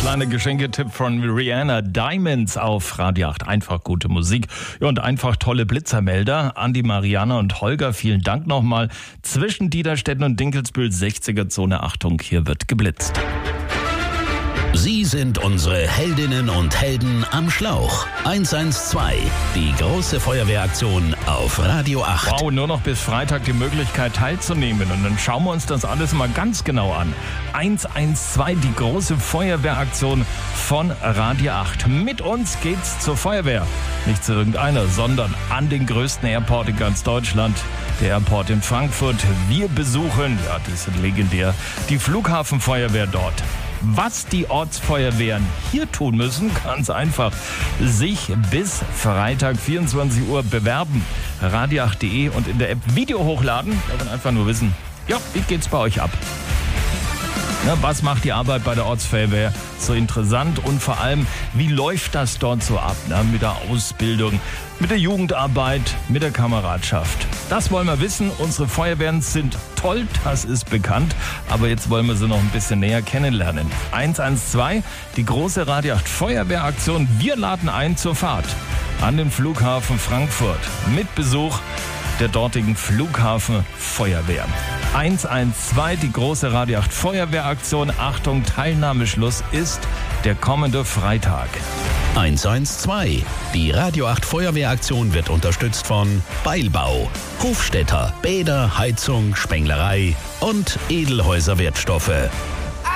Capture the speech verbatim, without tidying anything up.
Kleiner Geschenketipp von Rihanna, Diamonds auf Radio acht. Einfach gute Musik. Ja, und einfach tolle Blitzermelder. Andi, Marianne und Holger, vielen Dank nochmal. Zwischen Dieterstetten und Dinkelsbühl, sechziger Zone. Achtung, hier wird geblitzt. Sie sind unsere Heldinnen und Helden am Schlauch. eins eins zwei, die große Feuerwehraktion auf Radio acht. Wow, nur noch bis Freitag die Möglichkeit teilzunehmen. Und dann schauen wir uns das alles mal ganz genau an. eins eins zwei, die große Feuerwehraktion von Radio acht. Mit uns geht's zur Feuerwehr. Nicht zu irgendeiner, sondern an den größten Airport in ganz Deutschland. Der Airport in Frankfurt. Wir besuchen, ja, die sind legendär, die Flughafenfeuerwehr dort. Was die Ortsfeuerwehren hier tun müssen, ganz einfach, sich bis Freitag vierundzwanzig Uhr bewerben. radio acht punkt de und in der App Video hochladen. Da kann einfach nur wissen, ja, wie geht's bei euch ab? Ja, was macht die Arbeit bei der Ortsfeuerwehr so interessant und vor allem, wie läuft das dort so ab, ne? Mit der Ausbildung, mit der Jugendarbeit, mit der Kameradschaft. Das wollen wir wissen. Unsere Feuerwehren sind toll, das ist bekannt, aber jetzt wollen wir sie noch ein bisschen näher kennenlernen. eins eins zwei, die große Radio acht Feuerwehraktion. Wir laden ein zur Fahrt an den Flughafen Frankfurt mit Besuch der dortigen Flughafenfeuerwehr. eins eins zwei, die große Radio acht Feuerwehraktion. Achtung, Teilnahmeschluss ist der kommende Freitag. eins eins zwei, die Radio acht Feuerwehraktion wird unterstützt von Beilbau, Hofstädter, Bäder, Heizung, Spenglerei und Edelhäuser Wertstoffe.